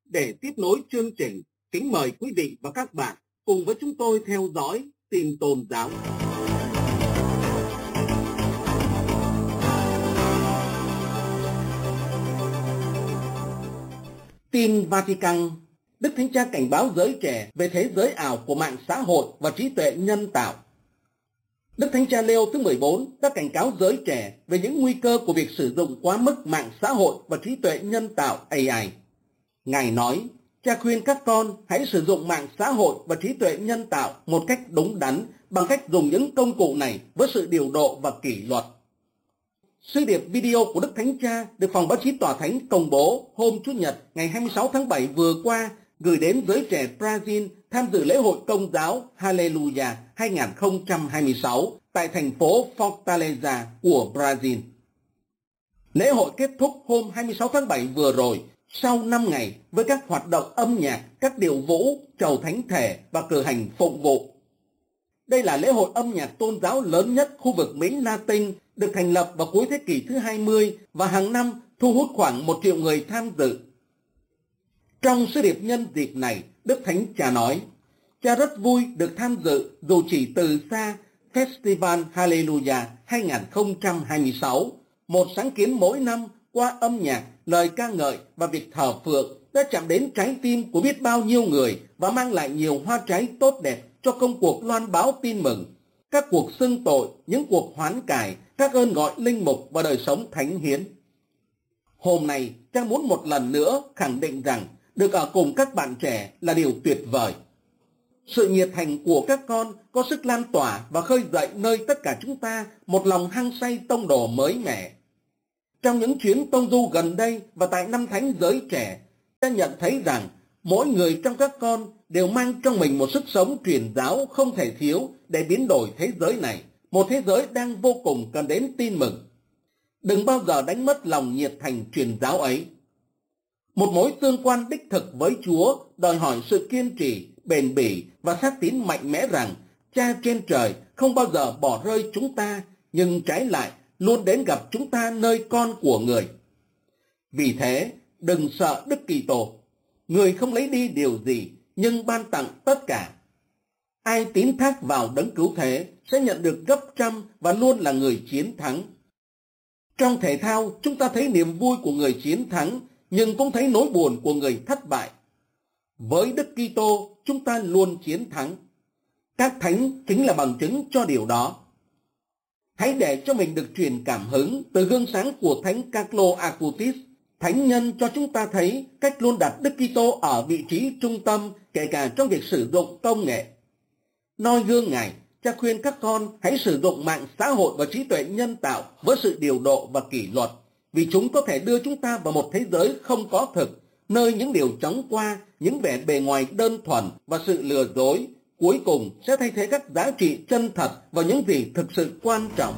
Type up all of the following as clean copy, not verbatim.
Để tiếp nối chương trình, kính mời quý vị và các bạn cùng với chúng tôi theo dõi tin tôn giáo. Tin Vatican. Đức Thánh Cha cảnh báo giới trẻ về thế giới ảo của mạng xã hội và trí tuệ nhân tạo. Đức Thánh Cha Leo thứ 14 đã cảnh cáo giới trẻ về những nguy cơ của việc sử dụng quá mức mạng xã hội và trí tuệ nhân tạo AI. Ngài nói, Cha khuyên các con hãy sử dụng mạng xã hội và trí tuệ nhân tạo một cách đúng đắn bằng cách dùng những công cụ này với sự điều độ và kỷ luật. Sứ điệp video của Đức Thánh Cha được Phòng Báo chí Tòa Thánh công bố hôm Chủ nhật ngày 26 tháng 7 vừa qua gửi đến giới trẻ Brazil tham dự lễ hội công giáo Hallelujah 2026 tại thành phố Fortaleza của Brazil. Lễ hội kết thúc hôm 26 tháng 7 vừa rồi sau 5 ngày với các hoạt động âm nhạc, các điệu vũ, chầu thánh thể và cử hành phụng vụ. Đây là lễ hội âm nhạc tôn giáo lớn nhất khu vực Mỹ Latin, được thành lập vào cuối thế kỷ thứ 20 và hàng năm thu hút khoảng 1 triệu người tham dự. Trong sứ điệp nhân dịp này, Đức Thánh Cha nói, Cha rất vui được tham dự dù chỉ từ xa Festival Hallelujah 2026, một sáng kiến mỗi năm qua âm nhạc, lời ca ngợi và việc thờ phượng đã chạm đến trái tim của biết bao nhiêu người và mang lại nhiều hoa trái tốt đẹp cho công cuộc loan báo tin mừng, các cuộc xưng tội, những cuộc hoán cải, các ơn gọi linh mục và đời sống thánh hiến. Hôm nay, Cha muốn một lần nữa khẳng định rằng được ở cùng các bạn trẻ là điều tuyệt vời. Sự nhiệt thành của các con có sức lan tỏa và khơi dậy nơi tất cả chúng ta một lòng hăng say tông đồ mới mẻ. Trong những chuyến tông du gần đây và tại năm thánh giới trẻ, ta nhận thấy rằng mỗi người trong các con đều mang trong mình một sức sống truyền giáo không thể thiếu để biến đổi thế giới này, một thế giới đang vô cùng cần đến tin mừng. Đừng bao giờ đánh mất lòng nhiệt thành truyền giáo ấy. Một mối tương quan đích thực với Chúa đòi hỏi sự kiên trì, bền bỉ và xác tín mạnh mẽ rằng Cha trên trời không bao giờ bỏ rơi chúng ta, nhưng trái lại luôn đến gặp chúng ta nơi con của người. Vì thế, đừng sợ Đức Kitô. Người không lấy đi điều gì, nhưng ban tặng tất cả. Ai tín thác vào đấng cứu thế sẽ nhận được gấp trăm và luôn là người chiến thắng. Trong thể thao, chúng ta thấy niềm vui của người chiến thắng, nhưng cũng thấy nỗi buồn của người thất bại. Với Đức Kitô, chúng ta luôn chiến thắng. Các thánh chính là bằng chứng cho điều đó. Hãy để cho mình được truyền cảm hứng từ gương sáng của Thánh Carlo Acutis, thánh nhân cho chúng ta thấy cách luôn đặt Đức Kitô ở vị trí trung tâm, kể cả trong việc sử dụng công nghệ. Noi gương Ngài, Cha khuyên các con hãy sử dụng mạng xã hội và trí tuệ nhân tạo với sự điều độ và kỷ luật, vì chúng có thể đưa chúng ta vào một thế giới không có thực, nơi những điều chóng qua, những vẻ bề ngoài đơn thuần và sự lừa dối, cuối cùng sẽ thay thế các giá trị chân thật và những gì thực sự quan trọng.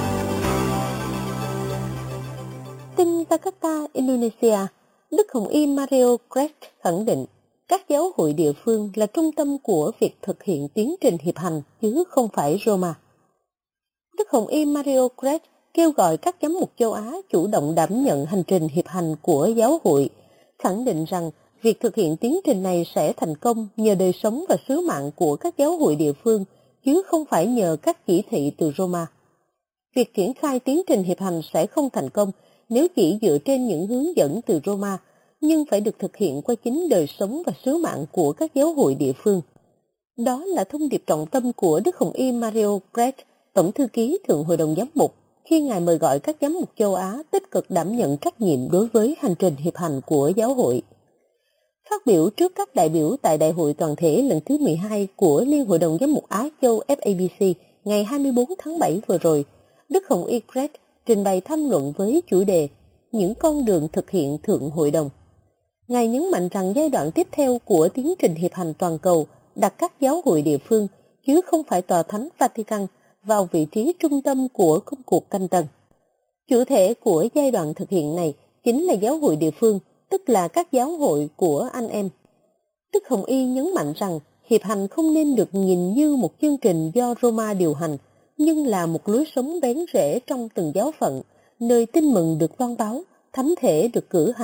Tin Jakarta, Indonesia, Đức Hồng Y Mario Grech khẳng định các giáo hội địa phương là trung tâm của việc thực hiện tiến trình hiệp hành chứ không phải Roma. Đức Hồng Y Mario Grech kêu gọi các giám mục châu Á chủ động đảm nhận hành trình hiệp hành của giáo hội, khẳng định rằng việc thực hiện tiến trình này sẽ thành công nhờ đời sống và sứ mạng của các giáo hội địa phương, chứ không phải nhờ các chỉ thị từ Roma. Việc triển khai tiến trình hiệp hành sẽ không thành công nếu chỉ dựa trên những hướng dẫn từ Roma, nhưng phải được thực hiện qua chính đời sống và sứ mạng của các giáo hội địa phương. Đó là thông điệp trọng tâm của Đức Hồng Y Mario Grech, Tổng thư ký Thượng Hội đồng Giám mục, khi Ngài mời gọi các giám mục châu Á tích cực đảm nhận trách nhiệm đối với hành trình hiệp hành của giáo hội. Phát biểu trước các đại biểu tại Đại hội toàn thể lần thứ 12 của Liên Hội đồng Giám mục Á Châu FABC ngày 24 tháng 7 vừa rồi, Đức Hồng Y Grech trình bày tham luận với chủ đề Những con đường thực hiện Thượng Hội đồng. Ngài nhấn mạnh rằng giai đoạn tiếp theo của tiến trình hiệp hành toàn cầu đặt các giáo hội địa phương, chứ không phải Tòa Thánh Vatican, vào vị trí trung tâm của công cuộc canh tân. Chủ thể của giai đoạn thực hiện này chính là giáo hội địa phương, tức là các giáo hội của anh em. Đức Hồng Y nhấn mạnh rằng hiệp hành không nên được nhìn như một chương trình do Roma điều hành, nhưng là một lối sống bén rễ trong từng giáo phận, nơi tin mừng được loan báo, thánh thể được cử hành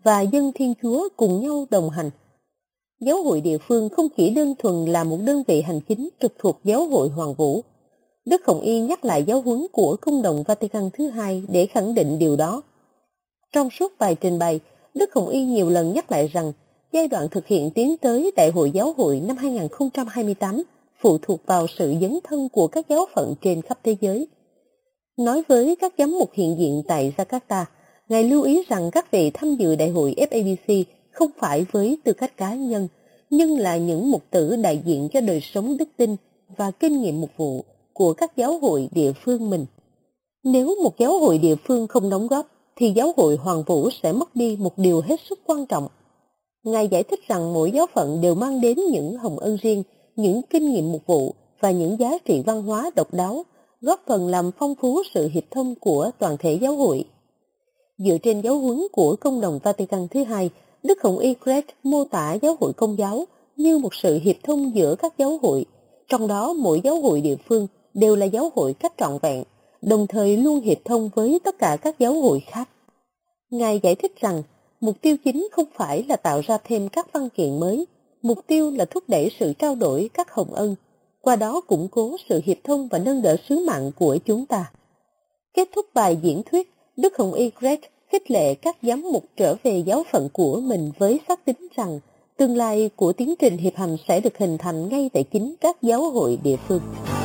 và dân Thiên Chúa cùng nhau đồng hành. Giáo hội địa phương không chỉ đơn thuần là một đơn vị hành chính trực thuộc Giáo hội Hoàng Vũ. Đức Hồng Y nhắc lại giáo huấn của Công đồng Vatican thứ hai để khẳng định điều đó. Trong suốt bài trình bày, Đức Hồng Y nhiều lần nhắc lại rằng giai đoạn thực hiện tiến tới Đại hội Giáo hội năm 2028 phụ thuộc vào sự dấn thân của các giáo phận trên khắp thế giới. Nói với các giám mục hiện diện tại Jakarta, Ngài lưu ý rằng các vị tham dự Đại hội FABC không phải với tư cách cá nhân, nhưng là những mục tử đại diện cho đời sống đức tin và kinh nghiệm mục vụ của các giáo hội địa phương mình. Nếu một giáo hội địa phương không đóng góp, thì giáo hội Hoàng Vũ sẽ mất đi một điều hết sức quan trọng. Ngài giải thích rằng mỗi giáo phận đều mang đến những hồng ân riêng, những kinh nghiệm mục vụ và những giá trị văn hóa độc đáo, góp phần làm phong phú sự hiệp thông của toàn thể giáo hội. Dựa trên giáo huấn của Công đồng Vatican thứ hai, Đức Hồng Y Greg mô tả giáo hội Công giáo như một sự hiệp thông giữa các giáo hội, trong đó mỗi giáo hội địa phương đều là giáo hội cách trọn vẹn, đồng thời luôn hiệp thông với tất cả các giáo hội khác. Ngài giải thích rằng, mục tiêu chính không phải là tạo ra thêm các văn kiện mới, mục tiêu là thúc đẩy sự trao đổi các hồng ân, qua đó củng cố sự hiệp thông và nâng đỡ sứ mạng của chúng ta. Kết thúc bài diễn thuyết, Đức Hồng Y Greg khích lệ các giám mục trở về giáo phận của mình với xác tín rằng tương lai của tiến trình hiệp hành sẽ được hình thành ngay tại chính các giáo hội địa phương.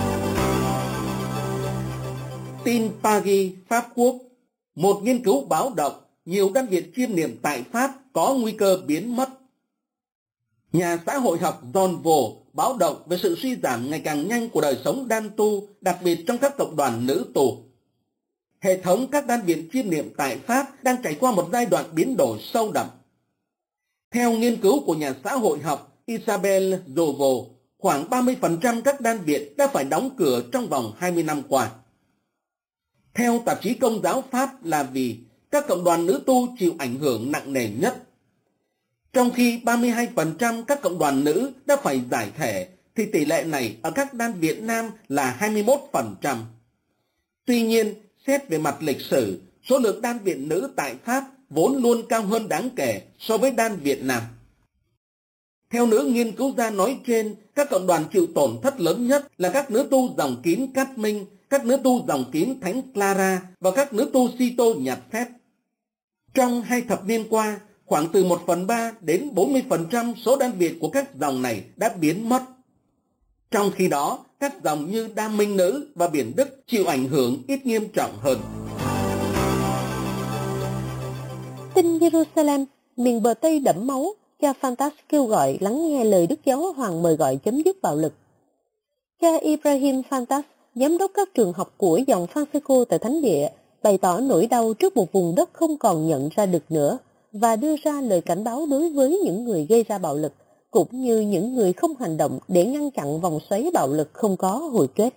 Tin Paris, Pháp Quốc. Một nghiên cứu báo động nhiều đan viện chiêm niệm tại Pháp có nguy cơ biến mất. Nhà xã hội học John Vaux báo động về sự suy giảm ngày càng nhanh của đời sống đan tu, đặc biệt trong các cộng đoàn nữ tu. Hệ thống các đan viện chiêm niệm tại Pháp đang trải qua một giai đoạn biến đổi sâu đậm. Theo nghiên cứu của nhà xã hội học Isabelle Jovo, khoảng 30% các đan viện đã phải đóng cửa trong vòng 20 năm qua. Theo tạp chí Công giáo Pháp là vì các cộng đoàn nữ tu chịu ảnh hưởng nặng nề nhất. Trong khi 32% các cộng đoàn nữ đã phải giải thể, thì tỷ lệ này ở các đan viện nam là 21%. Tuy nhiên, xét về mặt lịch sử, số lượng đan viện nữ tại Pháp vốn luôn cao hơn đáng kể so với đan viện nam. Theo nữ nghiên cứu gia nói trên, các cộng đoàn chịu tổn thất lớn nhất là các nữ tu dòng kín Cát Minh, các nữ tu dòng kín Thánh Clara và các nữ tu Si-tô nhặt phép. Trong 2 thập niên qua, khoảng từ 1/3 đến 40% số đan viện của các dòng này đã biến mất. Trong khi đó, các dòng như Đa Minh Nữ và Biển Đức chịu ảnh hưởng ít nghiêm trọng hơn. Tin Jerusalem, miền bờ Tây đẫm máu, cha Fantas kêu gọi lắng nghe lời Đức Giáo Hoàng mời gọi chấm dứt bạo lực. Cha Ibrahim Fantas, giám đốc các trường học của dòng Francisco tại Thánh Địa, bày tỏ nỗi đau trước một vùng đất không còn nhận ra được nữa và đưa ra lời cảnh báo đối với những người gây ra bạo lực, cũng như những người không hành động để ngăn chặn vòng xoáy bạo lực không có hồi kết.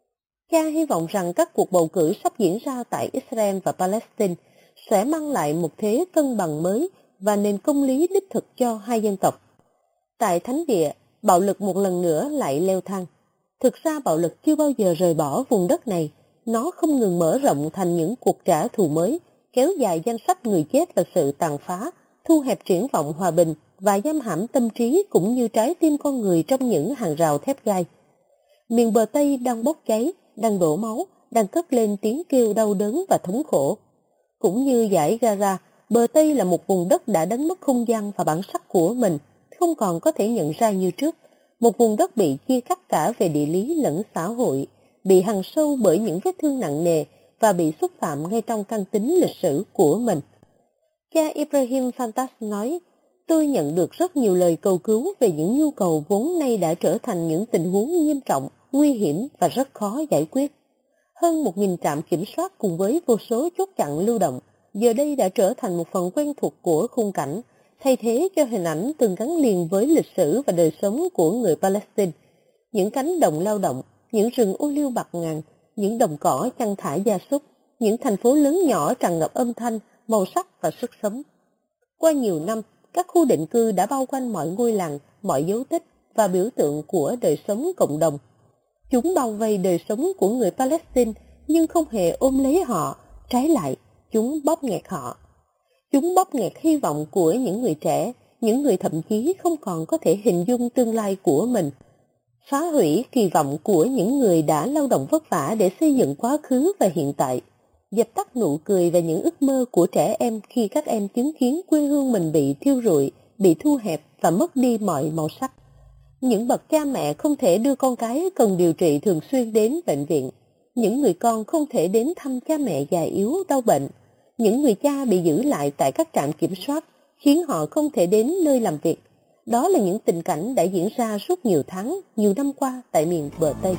Cha hy vọng rằng các cuộc bầu cử sắp diễn ra tại Israel và Palestine sẽ mang lại một thế cân bằng mới và nền công lý đích thực cho hai dân tộc. Tại Thánh Địa, bạo lực một lần nữa lại leo thang. Thực ra bạo lực chưa bao giờ rời bỏ vùng đất này, nó không ngừng mở rộng thành những cuộc trả thù mới, kéo dài danh sách người chết và sự tàn phá, thu hẹp triển vọng hòa bình và giam hãm tâm trí cũng như trái tim con người trong những hàng rào thép gai. Miền bờ Tây đang bốc cháy, đang đổ máu, đang cất lên tiếng kêu đau đớn và thống khổ. Cũng như dải Gaza, bờ Tây là một vùng đất đã đánh mất không gian và bản sắc của mình, không còn có thể nhận ra như trước. Một vùng đất bị chia cắt cả về địa lý lẫn xã hội, bị hằn sâu bởi những vết thương nặng nề và bị xúc phạm ngay trong căn tính lịch sử của mình. Cha Ibrahim Fantas nói, tôi nhận được rất nhiều lời cầu cứu về những nhu cầu vốn nay đã trở thành những tình huống nghiêm trọng, nguy hiểm và rất khó giải quyết. Hơn 1.000 trạm kiểm soát cùng với vô số chốt chặn lưu động, giờ đây đã trở thành một phần quen thuộc của khung cảnh, thay thế cho hình ảnh từng gắn liền với lịch sử và đời sống của người Palestine. Những cánh đồng lao động, những rừng ô liu bạt ngàn, những đồng cỏ chăn thả gia súc, những thành phố lớn nhỏ tràn ngập âm thanh, màu sắc và sức sống. Qua nhiều năm, các khu định cư đã bao quanh mọi ngôi làng, mọi dấu tích và biểu tượng của đời sống cộng đồng. Chúng bao vây đời sống của người Palestine nhưng không hề ôm lấy họ, trái lại, chúng bóp nghẹt họ. Chúng bóp nghẹt hy vọng của những người trẻ, những người thậm chí không còn có thể hình dung tương lai của mình. Phá hủy kỳ vọng của những người đã lao động vất vả để xây dựng quá khứ và hiện tại. Dập tắt nụ cười và những ước mơ của trẻ em khi các em chứng kiến quê hương mình bị thiêu rụi, bị thu hẹp và mất đi mọi màu sắc. Những bậc cha mẹ không thể đưa con cái cần điều trị thường xuyên đến bệnh viện. Những người con không thể đến thăm cha mẹ già yếu đau bệnh. Những người cha bị giữ lại tại các trạm kiểm soát, khiến họ không thể đến nơi làm việc. Đó là những tình cảnh đã diễn ra suốt nhiều tháng, nhiều năm qua tại miền bờ Tây.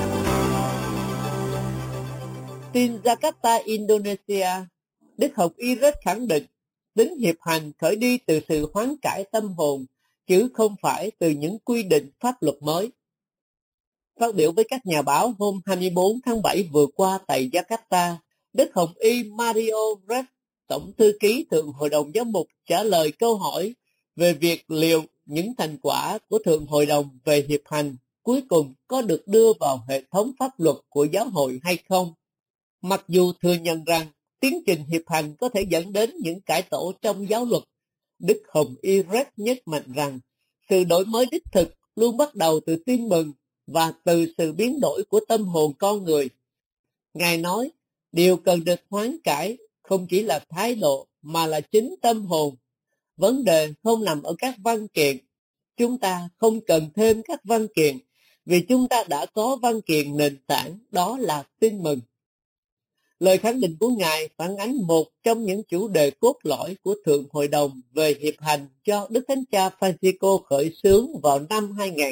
Tin Jakarta, Indonesia, Đức Hồng Y rất khẳng định tính hiệp hành khởi đi từ sự hoán cải tâm hồn, chứ không phải từ những quy định pháp luật mới. Phát biểu với các nhà báo hôm 24 tháng 7 vừa qua tại Jakarta, Đức Hồng Y Mario Red, Tổng thư ký Thượng Hội đồng Giám mục, trả lời câu hỏi về việc liệu những thành quả của Thượng Hội đồng về hiệp hành cuối cùng có được đưa vào hệ thống pháp luật của giáo hội hay không. Mặc dù thừa nhận rằng tiến trình hiệp hành có thể dẫn đến những cải tổ trong giáo luật, Đức Hồng Y Red nhấn mạnh rằng sự đổi mới đích thực luôn bắt đầu từ tin mừng và từ sự biến đổi của tâm hồn con người. Ngài nói, điều cần được hoán cải không chỉ là thái độ mà là chính tâm hồn. Vấn đề không nằm ở các văn kiện. Chúng ta không cần thêm các văn kiện vì chúng ta đã có văn kiện nền tảng, đó là tin mừng. Lời khẳng định của Ngài phản ánh một trong những chủ đề cốt lõi của Thượng Hội đồng về hiệp hành do Đức Thánh Cha Francisco khởi xướng vào năm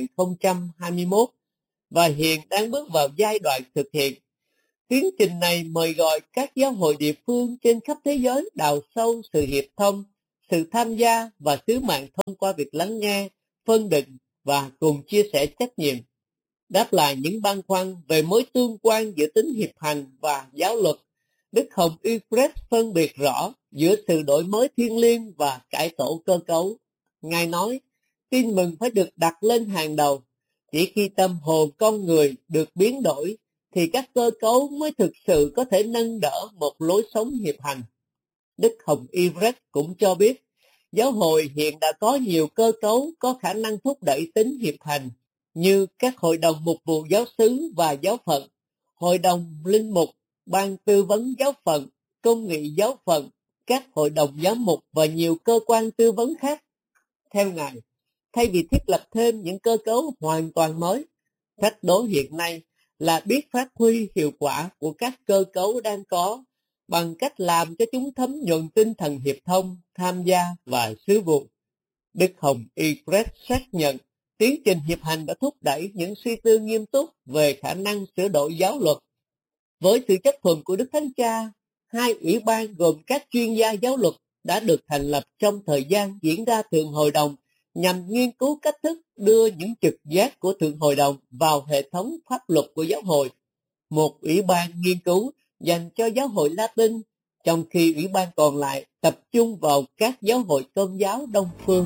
2021 và hiện đang bước vào giai đoạn thực hiện. Tiến trình này mời gọi các giáo hội địa phương trên khắp thế giới đào sâu sự hiệp thông, sự tham gia và sứ mạng thông qua việc lắng nghe, phân định và cùng chia sẻ trách nhiệm. Đáp lại những băn khoăn về mối tương quan giữa tính hiệp hành và giáo luật, Đức Hồng Y Red phân biệt rõ giữa sự đổi mới thiêng liêng và cải tổ cơ cấu. Ngài nói, tin mừng phải được đặt lên hàng đầu. Chỉ khi tâm hồn con người được biến đổi, thì các cơ cấu mới thực sự có thể nâng đỡ một lối sống hiệp hành. Đức Hồng Y Red cũng cho biết, giáo hội hiện đã có nhiều cơ cấu có khả năng thúc đẩy tính hiệp hành, như các hội đồng mục vụ giáo xứ và giáo phận, hội đồng linh mục, ban tư vấn giáo phận, công nghị giáo phận, các hội đồng giám mục và nhiều cơ quan tư vấn khác. Theo Ngài, thay vì thiết lập thêm những cơ cấu hoàn toàn mới, thách đố hiện nay là biết phát huy hiệu quả của các cơ cấu đang có bằng cách làm cho chúng thấm nhuần tinh thần hiệp thông, tham gia và sứ vụ. Đức Hồng Y Red xác nhận tiến trình hiệp hành đã thúc đẩy những suy tư nghiêm túc về khả năng sửa đổi giáo luật. Với sự chấp thuận của Đức Thánh Cha, 2 ủy ban gồm các chuyên gia giáo luật đã được thành lập trong thời gian diễn ra Thượng Hội đồng nhằm nghiên cứu cách thức đưa những trực giác của Thượng Hội đồng vào hệ thống pháp luật của giáo hội. Một ủy ban nghiên cứu dành cho giáo hội Latin, trong khi ủy ban còn lại tập trung vào các giáo hội Công giáo Đông phương.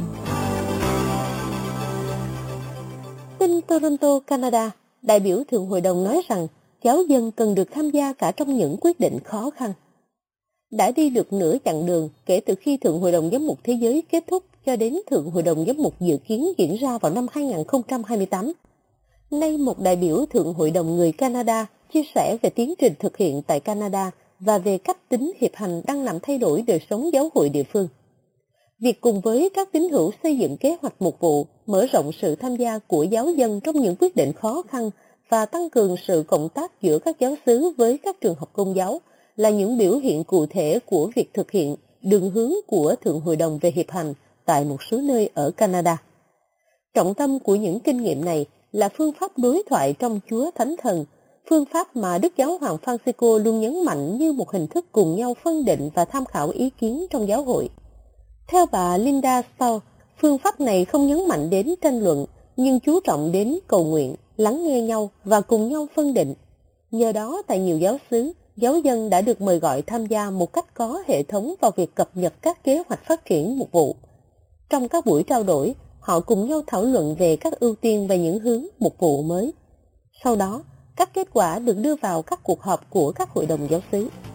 Tin Toronto, Canada, đại biểu Thượng Hội đồng nói rằng giáo dân cần được tham gia cả trong những quyết định khó khăn. Đã đi được nửa chặng đường kể từ khi Thượng Hội đồng Giám mục Thế giới kết thúc cho đến Thượng Hội đồng Giám mục dự kiến diễn ra vào năm 2028. Nay một đại biểu Thượng Hội đồng người Canada chia sẻ về tiến trình thực hiện tại Canada và về cách tính hiệp hành đang làm thay đổi đời sống giáo hội địa phương. Việc cùng với các tín hữu xây dựng kế hoạch mục vụ, mở rộng sự tham gia của giáo dân trong những quyết định khó khăn và tăng cường sự cộng tác giữa các giáo xứ với các trường học công giáo là những biểu hiện cụ thể của việc thực hiện đường hướng của Thượng Hội đồng về hiệp hành tại một số nơi ở Canada. Trọng tâm của những kinh nghiệm này là phương pháp đối thoại trong Chúa Thánh Thần, phương pháp mà Đức Giáo hoàng Francisco luôn nhấn mạnh như một hình thức cùng nhau phân định và tham khảo ý kiến trong giáo hội. Theo bà Linda Stahl, phương pháp này không nhấn mạnh đến tranh luận, nhưng chú trọng đến cầu nguyện, lắng nghe nhau và cùng nhau phân định. Nhờ đó, tại nhiều giáo xứ, giáo dân đã được mời gọi tham gia một cách có hệ thống vào việc cập nhật các kế hoạch phát triển mục vụ. Trong các buổi trao đổi, họ cùng nhau thảo luận về các ưu tiên và những hướng mục vụ mới. Sau đó, các kết quả được đưa vào các cuộc họp của các hội đồng giáo xứ.